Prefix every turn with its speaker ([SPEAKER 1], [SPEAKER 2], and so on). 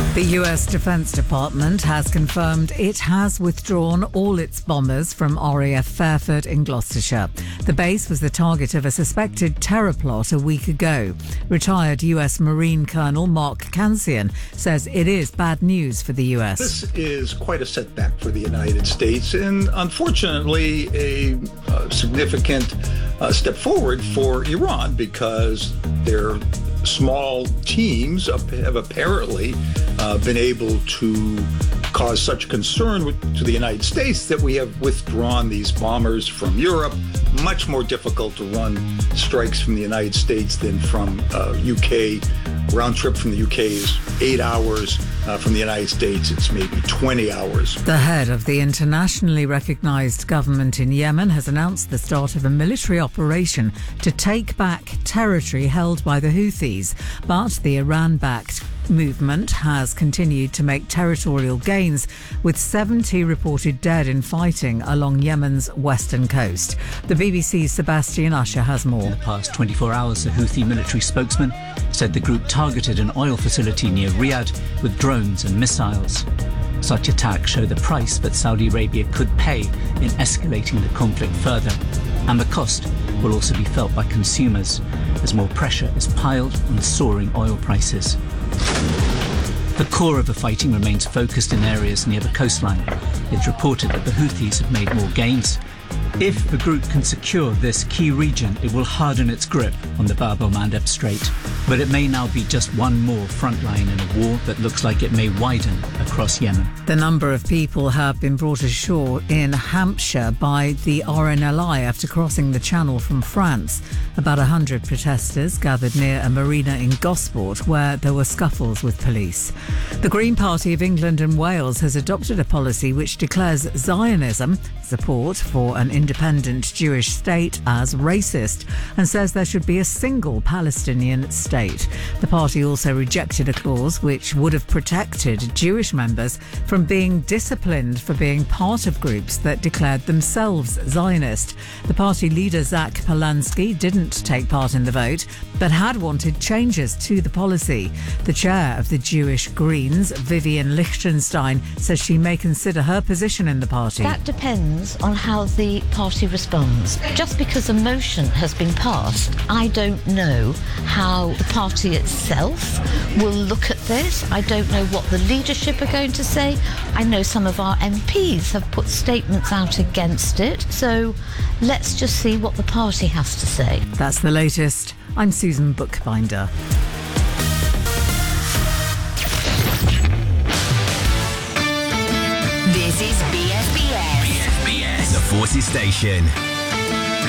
[SPEAKER 1] The US Defense Department has confirmed it has withdrawn all its bombers from RAF Fairford in Gloucestershire. The base was the target of a suspected terror plot a week ago. Retired US Marine Colonel Mark Cancian says it is bad news for the US.
[SPEAKER 2] This is quite a setback for the United States and, unfortunately, a significant step forward for Iran because their small teams have apparently been able to cause such concern to the United States that we have withdrawn these bombers from Europe. Much more difficult to run strikes from the United States than from UK. Round trip from the UK is 8 hours. From the United States, it's maybe 20 hours.
[SPEAKER 1] The head of the internationally recognised government in Yemen has announced the start of a military operation to take back territory held by the Houthis. But the Iran-backed movement has continued to make territorial gains, with 70 reported dead in fighting along Yemen's western coast. The BBC's Sebastian Usher has more.
[SPEAKER 3] In the past 24 hours, a Houthi military spokesman said the group targeted an oil facility near Riyadh with drones and missiles. Such attacks show the price that Saudi Arabia could pay in escalating the conflict further, and the cost will also be felt by consumers as more pressure is piled on soaring oil prices. The core of the fighting remains focused in areas near the coastline. It's reported that the Houthis have made more gains. If the group can secure this key region, it will harden its grip on the Bab el-Mandeb Strait. But it may now be just one more front line in a war that looks like it may widen across Yemen.
[SPEAKER 1] The number of people have been brought ashore in Hampshire by the RNLI after crossing the Channel from France. About 100 protesters gathered near a marina in Gosport where there were scuffles with police. The Green Party of England and Wales has adopted a policy which declares Zionism, support for an independent Jewish state, as racist and says there should be a single Palestinian state. The party also rejected a clause which would have protected Jewish members from being disciplined for being part of groups that declared themselves Zionist. The party leader Zach Polanski didn't take part in the vote but had wanted changes to the policy. The chair of the Jewish Greens, Vivian Lichtenstein, says she may consider her position in the party.
[SPEAKER 4] That depends on how the party responds. Just because a motion has been passed, I don't know how the party itself will look at this. I don't know what the leadership are going to say. I know some of our MPs have put statements out against it. So let's just see what the party has to say.
[SPEAKER 1] That's the latest. I'm Susan Bookbinder.
[SPEAKER 5] This is BFBS.
[SPEAKER 6] BFBS, the Forces Station.